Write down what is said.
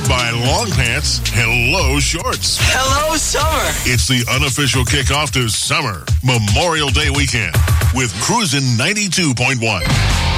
by Long Pants, Hello Shorts. Hello, summer. It's the unofficial kickoff to summer, Memorial Day weekend, with Cruisin' 92.1.